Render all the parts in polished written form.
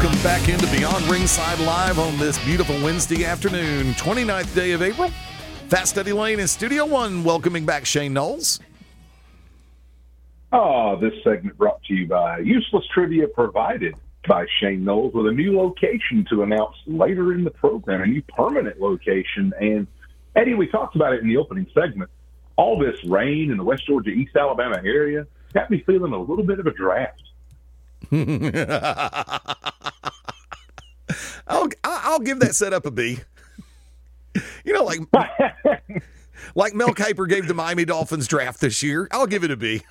Welcome back into Beyond Ringside Live on this beautiful Wednesday afternoon, 29th day of April. Fast Eddie Lane in Studio One, welcoming back Shane Knowles. This segment brought to you by Useless Trivia, provided by Shane Knowles, with a new location to announce later in the program, a new permanent location. And, Eddie, we talked about it in the opening segment. All this rain in the West Georgia, East Alabama area got me feeling a little bit of a draft. I'll give that setup a B. You know, like Mel Kiper gave the Miami Dolphins draft this year. I'll give it a B.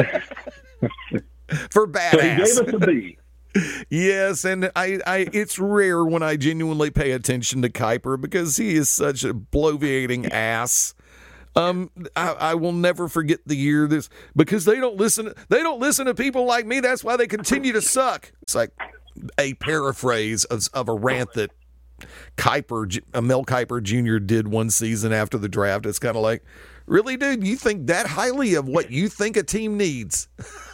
For badass. So he gave us a B. Yes, and I it's rare when I genuinely pay attention to Kiper because he is such a bloviating ass. I will never forget the year this, because they don't listen to people like me. That's why they continue to suck. It's like a paraphrase of a rant that Mel Kiper Jr. did one season after the draft. It's kind of like, really, dude, you think that highly of what you think a team needs?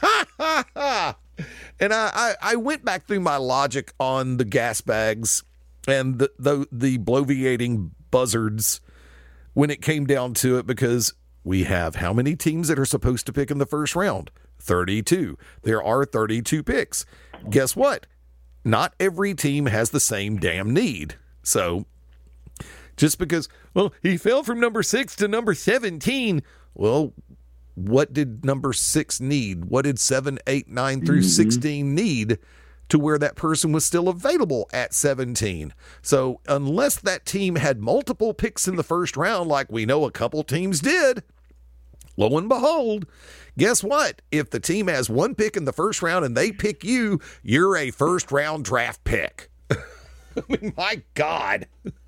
And I went back through my logic on the gas bags and the bloviating buzzards when it came down to it, because we have how many teams that are supposed to pick in the first round? 32. There are 32 picks. Guess what? Not every team has the same damn need. So just because, well, he fell from number 6 to number 17, well, what did number 6 need? What did 7, 8, 9 through 16 need to where that person was still available at 17? So unless that team had multiple picks in the first round, like we know a couple teams did, lo and behold, guess what? If the team has one pick in the first round and they pick you, you're a first round draft pick. I mean, my God.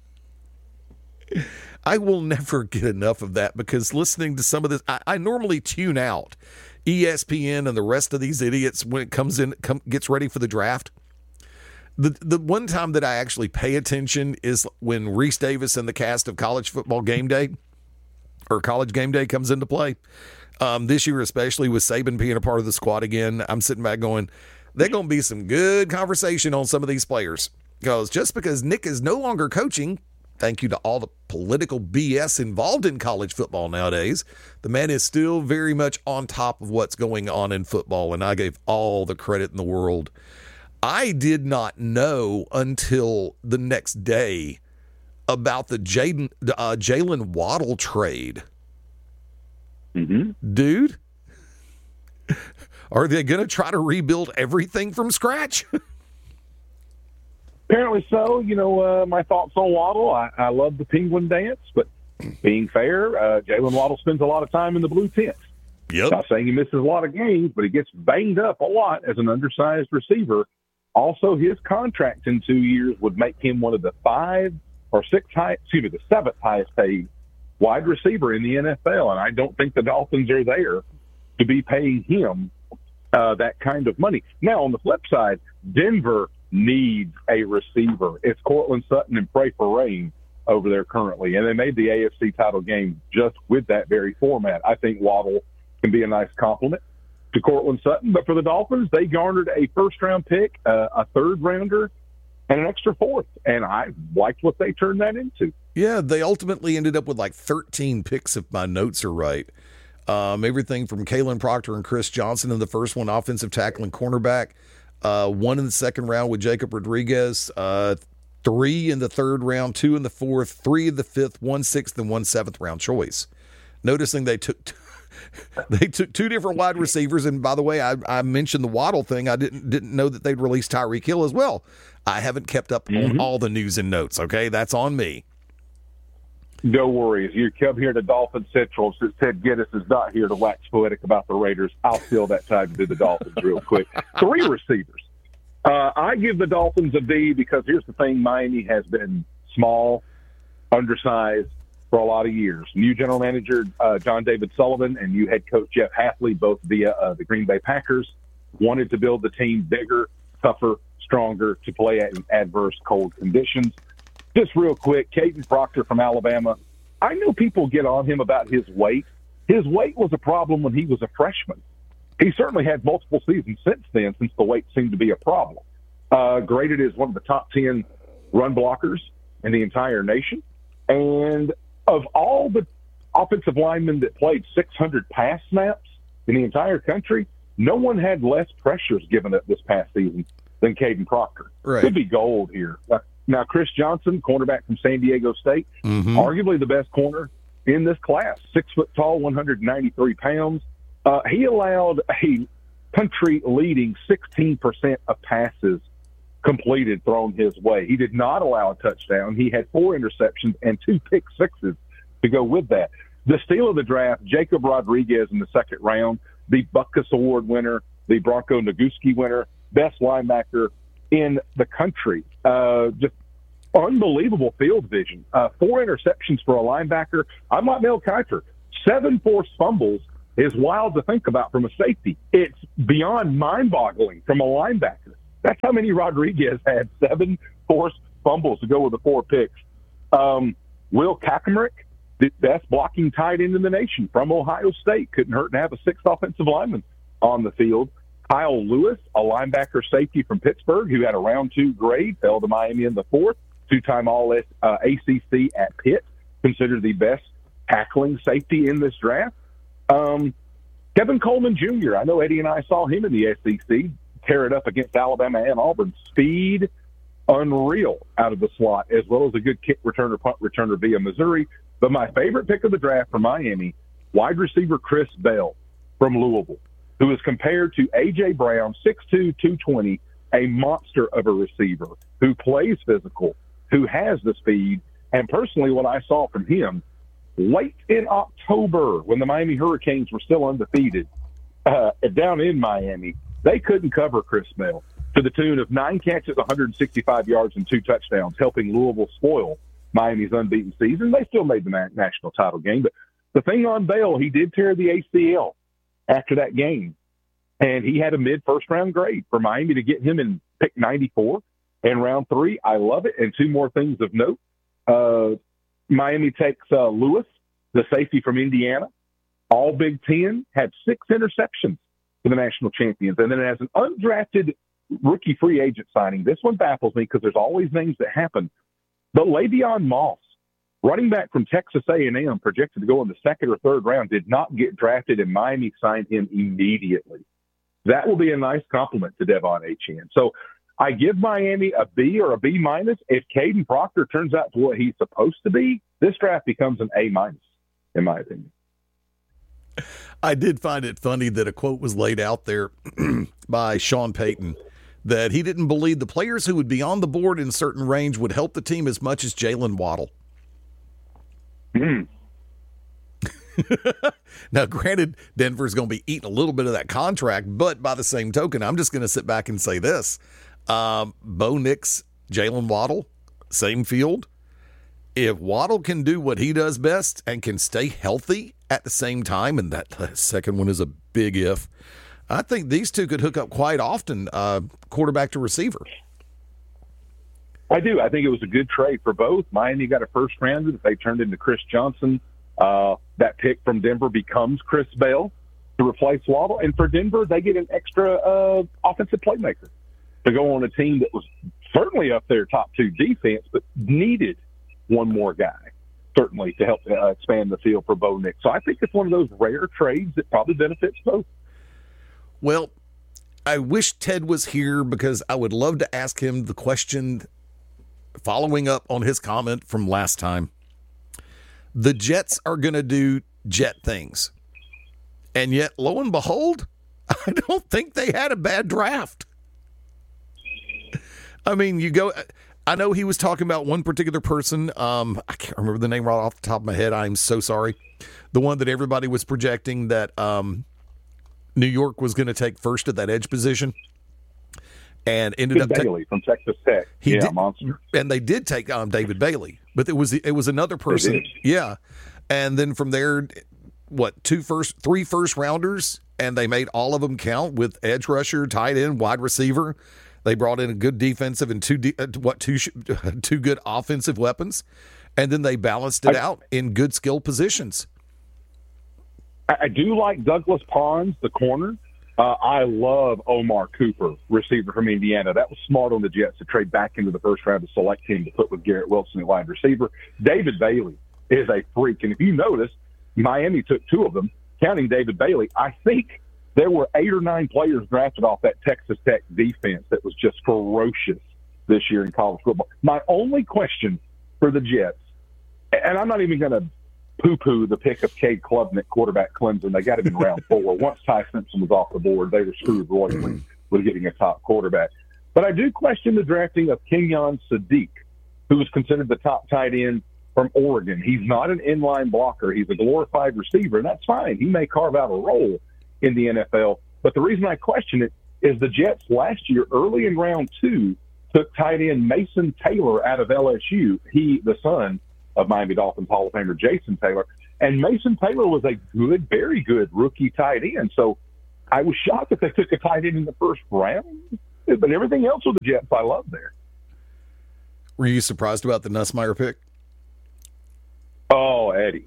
I will never get enough of that, because listening to some of this, I normally tune out ESPN and the rest of these idiots when it gets ready for the draft. The one time that I actually pay attention is when Reese Davis and the cast of College Football Game Day or College Game Day comes into play. This year, especially with Saban being a part of the squad again, I'm sitting back going, there's going to be some good conversation on some of these players. Because just because Nick is no longer coaching, thank you to all the political BS involved in college football nowadays, the man is still very much on top of what's going on in football, and I gave all the credit in the world. I did not know until the next day about the Jalen Waddle trade. Mm-hmm. Dude, are they going to try to rebuild everything from scratch? Apparently so. You know, my thoughts on Waddle, I love the penguin dance, but being fair, Jalen Waddle spends a lot of time in the blue tent. Yep. Not saying he misses a lot of games, but he gets banged up a lot as an undersized receiver. Also, his contract in 2 years would make him one of the the seventh highest paid wide receiver in the NFL. And I don't think the Dolphins are there to be paying him that kind of money. Now, on the flip side, Denver needs a receiver. It's Cortland Sutton and pray for rain over there currently. And they made the AFC title game just with that very format. I think Waddle can be a nice compliment to Cortland Sutton. But for the Dolphins, they garnered a first-round pick, a third-rounder, and an extra fourth. And I liked what they turned that into. Yeah, they ultimately ended up with like 13 picks, if my notes are right. Everything from Kalen Proctor and Chris Johnson in the first one, offensive tackle and cornerback. 1 in the second round with Jacob Rodriguez, 3 in the third round, 2 in the fourth, 3 in the fifth, 1 sixth, and 1 seventh round choice. Noticing they took 2 different wide receivers, and by the way, I mentioned the Waddle thing. I didn't know that they'd release Tyreek Hill as well. I haven't kept up on all the news and notes. Okay, that's on me. No worries. You come here to Dolphin Central since Ted Giddes is not here to wax poetic about the Raiders. I'll steal that time to do the Dolphins real quick. 3 receivers. I give the Dolphins a B because here's the thing. Miami has been small, undersized for a lot of years. New general manager John David Sullivan and new head coach Jeff Hafley, both via the Green Bay Packers, wanted to build the team bigger, tougher, stronger to play in adverse cold conditions. Just real quick, Caden Proctor from Alabama. I know people get on him about his weight. His weight was a problem when he was a freshman. He certainly had multiple seasons since then, since the weight seemed to be a problem. graded as one of the top 10 run blockers in the entire nation. And of all the offensive linemen that played 600 pass snaps in the entire country, no one had less pressures given up this past season than Caden Proctor. Right. Could be gold here. Now, Chris Johnson, cornerback from San Diego State, arguably the best corner in this class, 6 foot tall, 193 pounds. He allowed a country-leading 16% of passes completed thrown his way. He did not allow a touchdown. He had 4 interceptions and 2 pick sixes to go with that. The steal of the draft, Jacob Rodriguez in the second round, the Butkus Award winner, the Bronco Nagurski winner, best linebacker in the country. Just unbelievable field vision. 4 interceptions for a linebacker. I'm like Mel Kiper. 7 forced fumbles is wild to think about from a safety. It's beyond mind-boggling from a linebacker. That's how many Rodriguez had, 7 forced fumbles to go with the 4 picks. Will Kaepernick, the best blocking tight end in the nation from Ohio State. Couldn't hurt to have a 6th offensive lineman on the field. Kyle Lewis, a linebacker safety from Pittsburgh who had a round 2 grade, fell to Miami in the 4th. 2-time All-ACC at Pitt, considered the best tackling safety in this draft. Kevin Coleman Jr., I know Eddie and I saw him in the SEC tear it up against Alabama and Auburn. Speed, unreal out of the slot, as well as a good kick returner, punt returner via Missouri. But my favorite pick of the draft for Miami, wide receiver Chris Bell from Louisville, who is compared to A.J. Brown, 6'2", 220, a monster of a receiver who plays physical, who has the speed. And personally, what I saw from him late in October when the Miami Hurricanes were still undefeated down in Miami, they couldn't cover Chris Bell to the tune of 9 catches, 165 yards, and 2 touchdowns, helping Louisville spoil Miami's unbeaten season. They still made the national title game. But the thing on Bell, he did tear the ACL after that game. And he had a mid-first-round grade for Miami to get him in pick 94 in round 3. I love it. And 2 more things of note. Miami takes Lewis, the safety from Indiana, all Big Ten, had 6 interceptions for the national champions. And then as an undrafted rookie free agent signing, this one baffles me because there's always names that happen. But Le'Veon Moss, running back from Texas A&M, projected to go in the 2nd or 3rd round, did not get drafted, and Miami signed him immediately. That will be a nice compliment to Devon Achane. So I give Miami a B or a B minus. If Caden Proctor turns out to what he's supposed to be, this draft becomes an A minus, in my opinion. I did find it funny that a quote was laid out there by Sean Payton that he didn't believe the players who would be on the board in a certain range would help the team as much as Jalen Waddle. Now, granted, Denver's going to be eating a little bit of that contract, but by the same token, I'm just going to sit back and say this. Bo Nix, Jalen Waddle, same field. If Waddle can do what he does best and can stay healthy at the same time, and that second one is a big if, I think these two could hook up quite often, quarterback to receiver. I do. I think it was a good trade for both. Miami got a first rounder that they turned into Chris Johnson. That pick from Denver becomes Chris Bell to replace Waddle. And for Denver, they get an extra offensive playmaker to go on a team that was certainly up there top 2 defense, but needed one more guy, certainly, to help expand the field for Bo Nix. So I think it's one of those rare trades that probably benefits both. Well, I wish Ted was here because I would love to ask him the question following up on his comment from last time. The Jets are going to do Jet things. And yet, lo and behold, I don't think they had a bad draft. I mean, I know he was talking about one particular person. I can't remember the name right off the top of my head. I'm so sorry. The one that everybody was projecting that New York was going to take first at that edge position. And ended up Bailey from Texas Tech. Monster. And they did take David Bailey, but it was another person. Yeah. And then from there, 3 first rounders, and they made all of them count with edge rusher, tight end, wide receiver. They brought in a good defensive and two good offensive weapons, and then they balanced it out in good skill positions. I do like Douglas Pons, the corner I love Omar Cooper, receiver from Indiana. That was smart on the Jets to trade back into the first round to select him to put with Garrett Wilson at wide receiver. David Bailey is a freak. And if you notice, Miami took two of them, counting David Bailey. I think there were 8 or 9 players drafted off that Texas Tech defense that was just ferocious this year in college football. My only question for the Jets, and I'm not even going to poo-poo the pick of Cade Klubnik, quarterback Clemson. They got him in round 4. Once Ty Simpson was off the board, they were screwed royally with getting a top quarterback. But I do question the drafting of Kenyon Sadiq, who is considered the top tight end from Oregon. He's not an inline blocker. He's a glorified receiver, and that's fine. He may carve out a role in the NFL. But the reason I question it is the Jets last year, early in round 2, took tight end Mason Taylor out of LSU. He, the son of Miami Dolphins Hall of Famer Jason Taylor. And Mason Taylor was a good, very good rookie tight end. So I was shocked that they took a tight end in the first round. But everything else with the Jets I love there. Were you surprised about the Nussmeier pick? Oh, Eddie.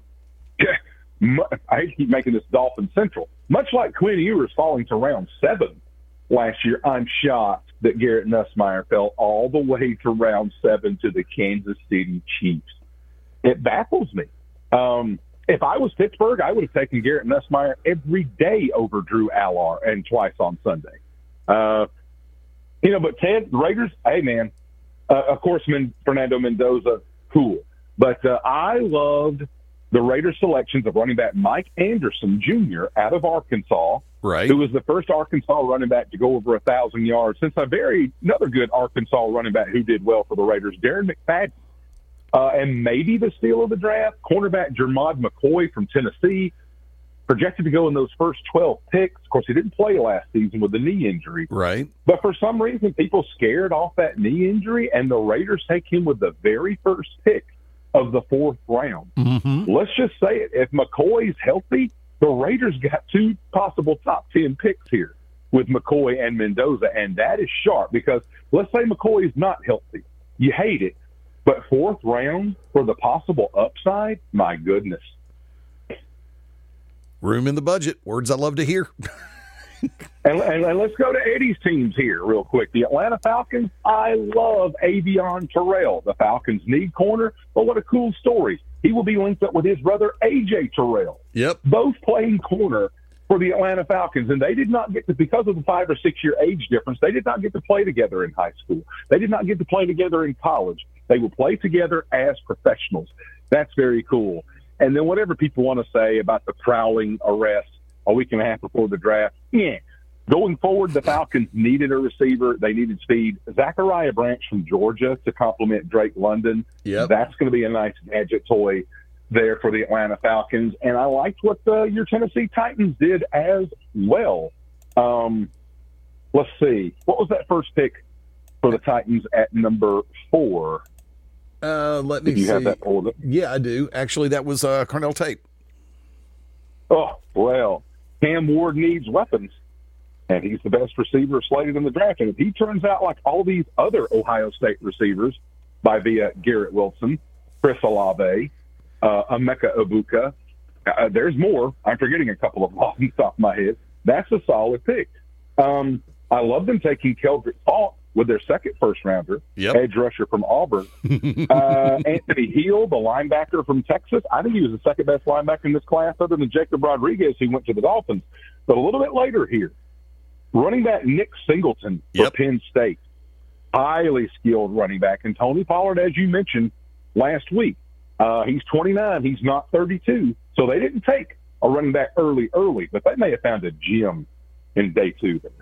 I keep making this Dolphin Central. Much like Quinn Ewers falling to round 7 last year, I'm shocked that Garrett Nussmeier fell all the way to round 7 to the Kansas City Chiefs. It baffles me. If I was Pittsburgh, I would have taken Garrett Nussmeier every day over Drew Allar and twice on Sunday. But Ted, the Raiders, hey, man, of course, Fernando Mendoza, cool. But I loved the Raiders' selections of running back Mike Anderson Jr. out of Arkansas, right? Who was the first Arkansas running back to go over 1,000 yards since I buried another good Arkansas running back who did well for the Raiders, Darren McFadden. And maybe the steal of the draft, cornerback Jermod McCoy from Tennessee, projected to go in those first 12 picks. Of course, he didn't play last season with the knee injury. Right. But for some reason, people scared off that knee injury, and the Raiders take him with the very first pick of the 4th round. Mm-hmm. Let's just say it. If McCoy's healthy, the Raiders got 2 possible top 10 picks here with McCoy and Mendoza, and that is sharp because let's say McCoy is not healthy. You hate it. But 4th round for the possible upside, my goodness. Room in the budget. Words I love to hear. and let's go to Eddie's teams here real quick. The Atlanta Falcons, I love Avion Terrell. The Falcons need corner, but what a cool story. He will be linked up with his brother, A.J. Terrell. Yep. Both playing corner for the Atlanta Falcons, and they did not get to, because of the 5 or 6 year age difference, they did not get to play together in high school. They did not get to play together in college. They will play together as professionals. That's very cool. And then whatever people want to say about the prowling arrest a week and a half before the draft, going forward, the Falcons needed a receiver. They needed speed. Zachariah Branch from Georgia to complement Drake London. Yep. That's going to be a nice gadget toy there for the Atlanta Falcons. And I liked what your Tennessee Titans did as well. Let's see. What was that first pick for the Titans at number 4? Let me see. Do you have that order? Yeah, I do. Actually, that was Carnell Tate. Oh, well, Cam Ward needs weapons, and he's the best receiver slated in the draft. And if he turns out like all these other Ohio State receivers, via Garrett Wilson, Chris Olave, Emeka Ibuka, there's more. I'm forgetting a couple of them off the top of my head. That's a solid pick. I love them taking Keldrick Faulk with their second first-rounder, edge rusher from Auburn. Anthony Hill, the linebacker from Texas. I think he was the second-best linebacker in this class other than Jacob Rodriguez, who went to the Dolphins. But a little bit later here, running back Nick Singleton for Penn State. Highly skilled running back. And Tony Pollard, as you mentioned last week, he's 29. He's not 32. So they didn't take a running back early, but they may have found a gem in day 2 there.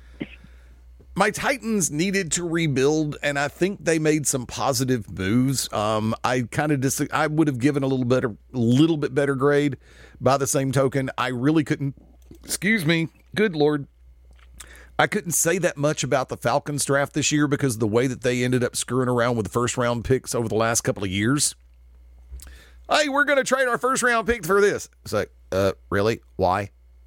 My Titans needed to rebuild, and I think they made some positive moves. I kind of I would have given a little bit better grade. By the same token, I really couldn't. Excuse me, good Lord, I couldn't say that much about the Falcons draft this year because of the way that they ended up screwing around with the first round picks over the last couple of years. Hey, we're going to trade our first round pick for this. It's like, really? Why?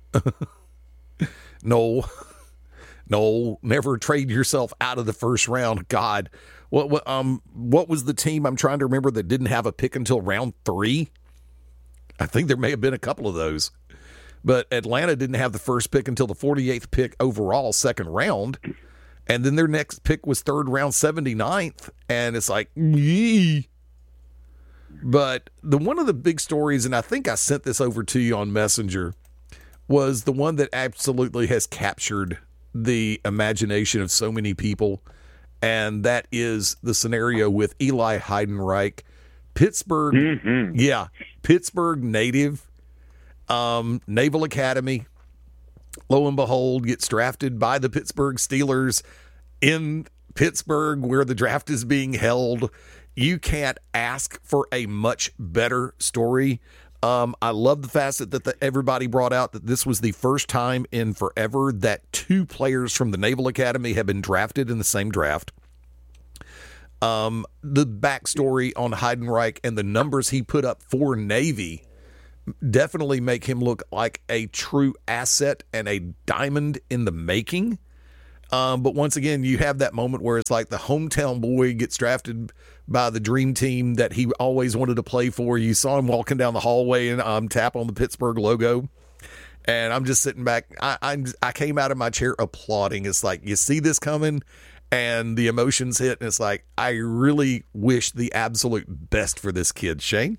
No, never trade yourself out of the first round. God, what was the team I'm trying to remember that didn't have a pick until round 3? I think there may have been a couple of those. But Atlanta didn't have the first pick until the 48th pick overall, second round. And then their next pick was third round, 79th. And it's like, yee. But one of the big stories, and I think I sent this over to you on Messenger, was the one that absolutely has captured the imagination of so many people. And that is the scenario with Eli Heidenreich, Pittsburgh. Mm-hmm. Yeah. Pittsburgh native, Naval Academy. Lo and behold, gets drafted by the Pittsburgh Steelers in Pittsburgh, where the draft is being held. You can't ask for a much better story. I love the fact that everybody brought out that this was the first time in forever that two players from the Naval Academy have been drafted in the same draft. The backstory on Heidenreich and the numbers he put up for Navy definitely make him look like a true asset and a diamond in the making. But once again, you have that moment where it's like the hometown boy gets drafted by the dream team that he always wanted to play for. You saw him walking down the hallway and tap on the Pittsburgh logo. And I'm just sitting back. I came out of my chair applauding. It's like, you see this coming, and the emotions hit. And it's like, I really wish the absolute best for this kid. Shane?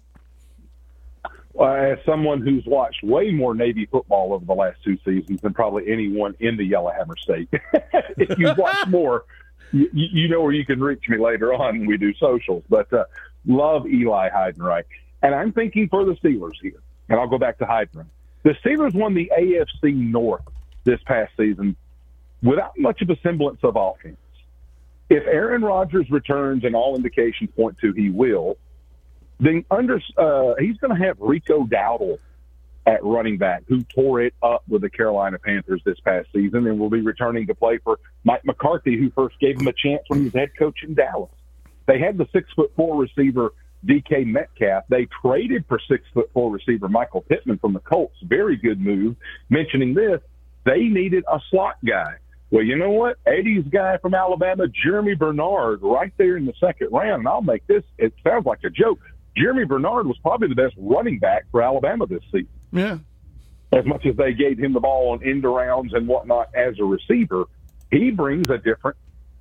As someone who's watched way more Navy football over the last two seasons than probably anyone in the Yellowhammer State, if you watch more, you know where you can reach me later on when we do socials. But love Eli Heidenreich. And I'm thinking for the Steelers here, and I'll go back to Heidenreich. The Steelers won the AFC North this past season without much of a semblance of offense. If Aaron Rodgers returns, and all indications point to he will, then he's going to have Rico Dowdle at running back, who tore it up with the Carolina Panthers this past season and will be returning to play for Mike McCarthy, who first gave him a chance when he was head coach in Dallas. They had the 6'4" receiver DK Metcalf. They traded for 6'4" receiver Michael Pittman from the Colts. Very good move. Mentioning this, they needed a slot guy. Well, you know what? Eddie's guy from Alabama, Jeremy Bernard, right there in the second round. And I'll make this, it sounds like a joke. Jeremy Bernard was probably the best running back for Alabama this season. Yeah. As much as they gave him the ball on end arounds and whatnot as a receiver, he brings a different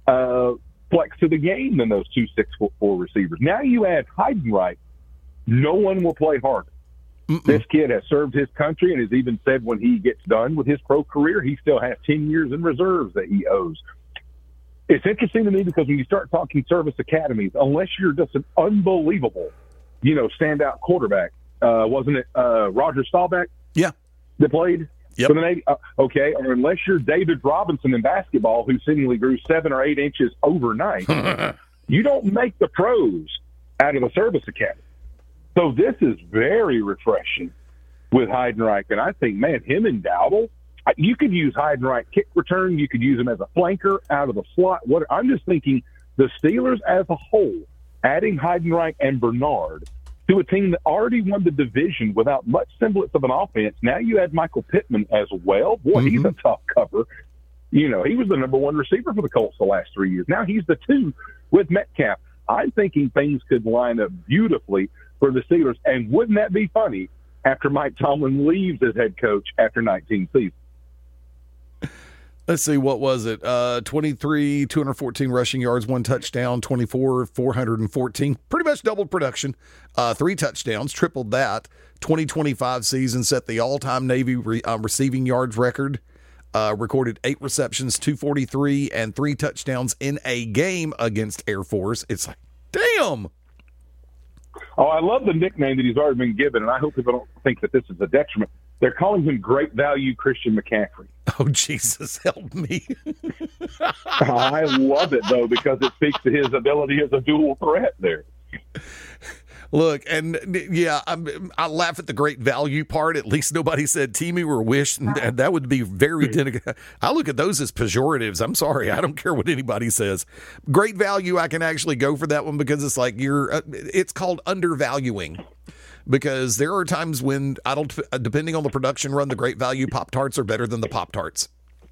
flex to the game than those two 6'4" receivers. Now you add Heidenreich, no one will play harder. Mm-mm. This kid has served his country and has even said when he gets done with his pro career, he still has 10 years in reserves that he owes. It's interesting to me because when you start talking service academies, unless you're just an unbelievable standout quarterback. Wasn't it Roger Staubach? Yeah. That played for the Navy? Okay. Or unless you're David Robinson in basketball, who seemingly grew 7 or 8 inches overnight, you don't make the pros out of the service academy. So this is very refreshing with Heidenreich. And I think, man, him and Dowdle, you could use Heidenreich kick return. You could use him as a flanker out of the slot. I'm just thinking the Steelers as a whole, adding Heidenreich and Bernard to a team that already won the division without much semblance of an offense. Now you add Michael Pittman as well. Boy, he's a tough cover. He was the number one receiver for the Colts the last 3 years. Now he's the 2 with Metcalf. I'm thinking things could line up beautifully for the Steelers. And wouldn't that be funny after Mike Tomlin leaves as head coach after 19 seasons? Let's see, what was it? 23, 214 rushing yards, 1 touchdown, 24, 414. Pretty much doubled production. 3 touchdowns, tripled that. 2025 season set the all-time Navy receiving yards record. Recorded 8 receptions, 243, and 3 touchdowns in a game against Air Force. It's like, damn! Oh, I love the nickname that he's already been given, and I hope people don't think that this is a detriment. They're calling him Great Value Christian McCaffrey. Oh, Jesus, help me. I love it, though, because it speaks to his ability as a dual threat there. Look, and yeah, I laugh at the great value part. At least nobody said teamy or wish, and that would be very. I look at those as pejoratives. I'm sorry, I don't care what anybody says. Great value, I can actually go for that one because it's like it's called undervaluing. Because there are times when depending on the production run, the Great Value Pop-Tarts are better than the Pop-Tarts.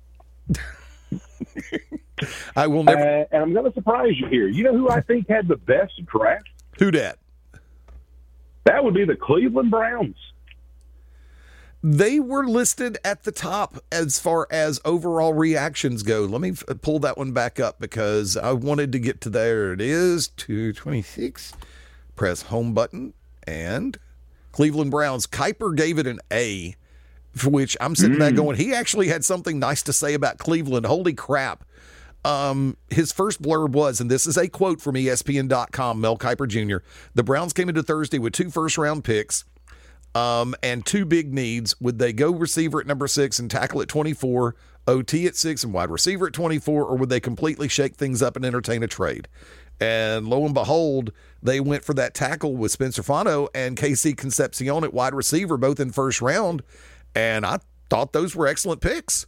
I will never. And I'm going to surprise you here. You know who I think had the best draft? Who dat? That would be the Cleveland Browns. They were listed at the top as far as overall reactions go. Let me pull that one back up because I wanted to get to there. It is 226. Press home button and Cleveland Browns. Kuiper gave it an A, for which I'm sitting back going, he actually had something nice to say about Cleveland. Holy crap. His first blurb was, and this is a quote from ESPN.com, Mel Kiper Jr., the Browns came into Thursday with 2 first-round picks and 2 big needs. Would they go receiver at number 6 and tackle at 24, OT at 6 and wide receiver at 24, or would they completely shake things up and entertain a trade? And lo and behold, they went for that tackle with Spencer Fano and KC Concepcion at wide receiver, both in first round, and I thought those were excellent picks.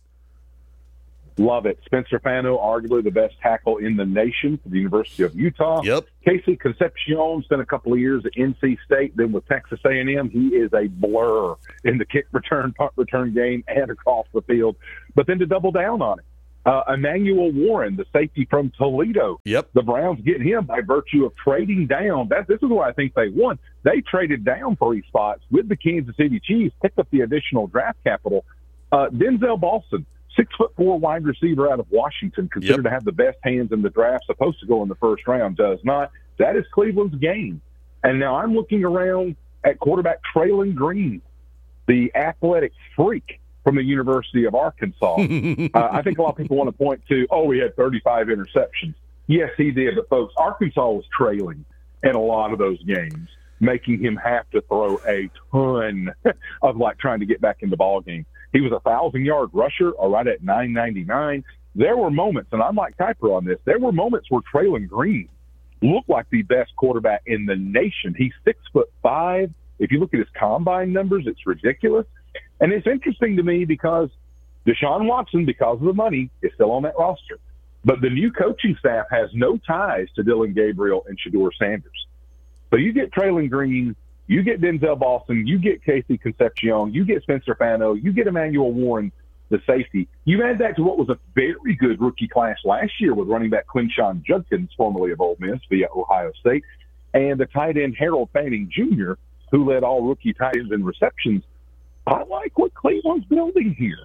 Love it. Spencer Fano, arguably the best tackle in the nation for the University of Utah. Yep. KC Concepcion spent a couple of years at NC State, then with Texas A&M. He is a blur in the kick return, punt return game, and across the field. But then to double down on it, Emmanuel Warren, the safety from Toledo. Yep. The Browns get him by virtue of trading down. This is why I think they won. They traded down 3 spots with the Kansas City Chiefs, picked up the additional draft capital. Denzel Boston, 6'4" wide receiver out of Washington, considered to have the best hands in the draft, supposed to go in the first round, does not. That is Cleveland's game. And now I'm looking around at quarterback Traylon Green, the athletic freak from the University of Arkansas. I think a lot of people want to point to, he had 35 interceptions. Yes, he did. But, folks, Arkansas was trailing in a lot of those games, making him have to throw a ton of, trying to get back in the ball game. He was a 1,000-yard rusher, or right at 999. There were moments, and I'm like Kuiper on this, there were moments where Traylon Green looked like the best quarterback in the nation. He's 6'5". If you look at his combine numbers, it's ridiculous. And it's interesting to me because Deshaun Watson, because of the money, is still on that roster. But the new coaching staff has no ties to Dillon Gabriel and Shedeur Sanders. So you get Traylon Green, you get Denzel Boston, you get KC Concepcion, you get Spencer Fano, you get Emmanuel Warren, the safety. You add that to what was a very good rookie class last year with running back Quinshon Judkins, formerly of Ole Miss via Ohio State, and the tight end Harold Fanning Jr., who led all rookie tight ends in receptions. I like what Cleveland's building here.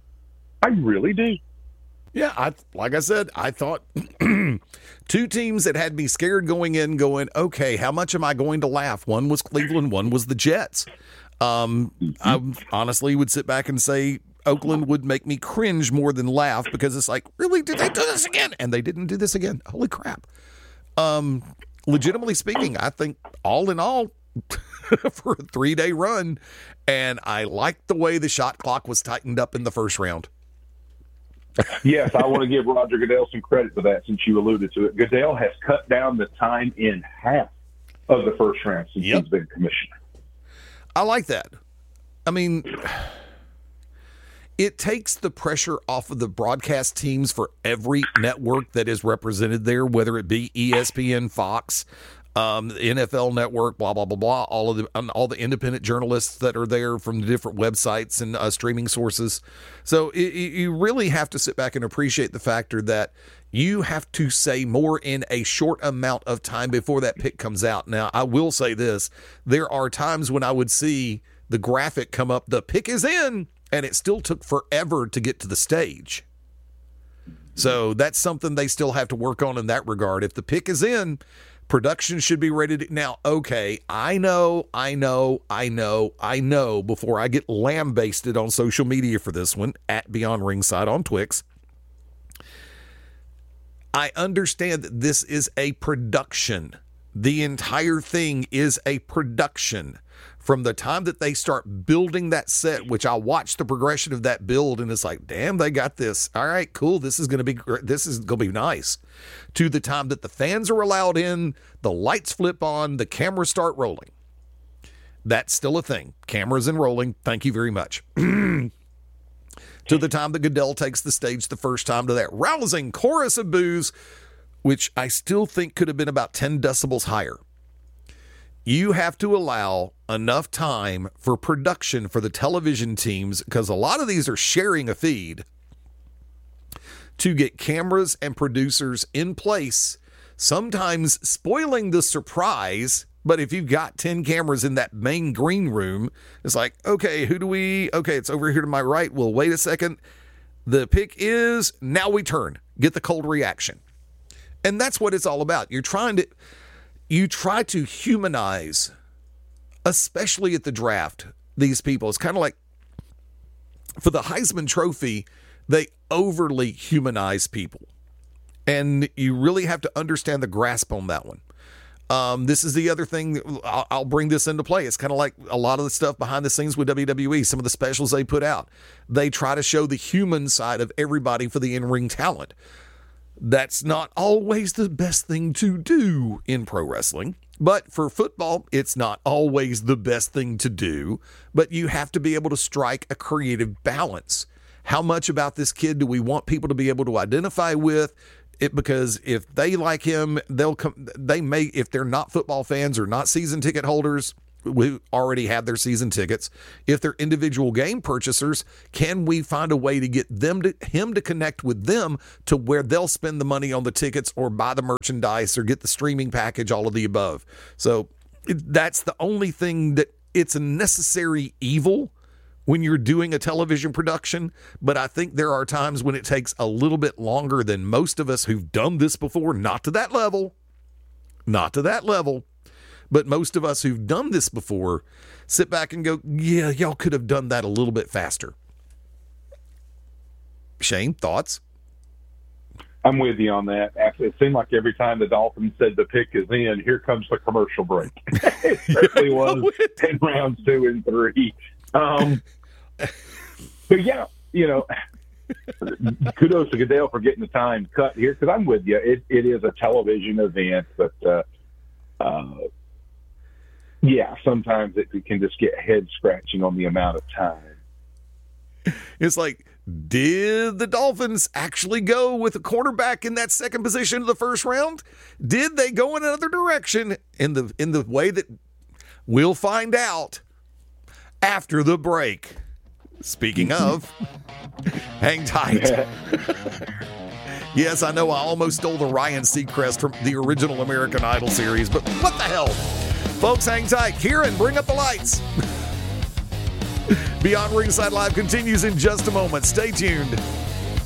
I really do. Yeah, like I said, I thought 2 teams that had me scared going in, okay, how much am I going to laugh? One was Cleveland, one was the Jets. I honestly would sit back and say Oakland would make me cringe more than laugh because it's like, really, did they do this again? And they didn't do this again. Holy crap. Legitimately speaking, I think all in all, for a 3-day run, and I liked the way the shot clock was tightened up in the first round. Yes, I want to give Roger Goodell some credit for that since you alluded to it. Goodell has cut down the time in half of the first round since he's been commissioner. I like that. I mean, it takes the pressure off of the broadcast teams for every network that is represented there, whether it be ESPN, Fox, the NFL Network, blah, blah, blah, blah, all the independent journalists that are there from the different websites and streaming sources. So you really have to sit back and appreciate the factor that you have to say more in a short amount of time before that pick comes out. Now, I will say this. There are times when I would see the graphic come up, the pick is in, and it still took forever to get to the stage. So that's something they still have to work on in that regard. If the pick is in, production should be ready to now. Okay, I know before I get lambasted on social media for this one at Beyond Ringside on Twix. I understand that this is a production. The entire thing is a production. From the time that they start building that set, which I watched the progression of that build, and it's like, damn, they got this. All right, cool. This is going to be nice. To the time that the fans are allowed in, the lights flip on, the cameras start rolling. That's still a thing. Cameras and rolling. Thank you very much. To the time that Goodell takes the stage the first time, to that rousing chorus of boos, which I still think could have been about 10 decibels higher. You have to allow enough time for production for the television teams, because a lot of these are sharing a feed, to get cameras and producers in place, sometimes spoiling the surprise But if you've got 10 cameras in that main green room, it's like, okay, okay, it's over here to my right. Well, wait a second. The pick is, now we turn. Get the cold reaction. And that's what it's all about. You try to humanize, especially at the draft, these people. It's kind of like for the Heisman Trophy, they overly humanize people. And you really have to understand the grasp on that one. This is the other thing. I'll bring this into play. It's kind of like a lot of the stuff behind the scenes with WWE, some of the specials they put out. They try to show the human side of everybody for the in-ring talent. That's not always the best thing to do in pro wrestling. But for football, it's not always the best thing to do. But you have to be able to strike a creative balance. How much about this kid do we want people to be able to identify with? Because if they like him, they may, if they're not football fans or not season ticket holders, we already have their season tickets. If they're individual game purchasers, can we find a way to get him to connect with them to where they'll spend the money on the tickets or buy the merchandise or get the streaming package, all of the above. So that's the only thing that it's a necessary evil when you're doing a television production, but I think there are times when it takes a little bit longer than most of us who've done this before. Not to that level, but most of us who've done this before sit back and go, yeah, y'all could have done that a little bit faster. Shane, thoughts? I'm with you on that. Actually, it seemed like every time the Dolphins said the pick is in, here comes the commercial break. It certainly was in rounds 2 and 3. But yeah, kudos to Goodell for getting the time cut here, because I'm with you. It is a television event, but yeah, sometimes it can just get head scratching on the amount of time. It's like, did the Dolphins actually go with a quarterback in that second position of the first round? Did they go in another direction in the way that we'll find out after the break? Speaking of, hang tight. Yes, I know I almost stole the Ryan Seacrest from the original American Idol series, but what the hell? Folks, hang tight. Kieran, bring up the lights. Beyond Ringside Live continues in just a moment. Stay tuned.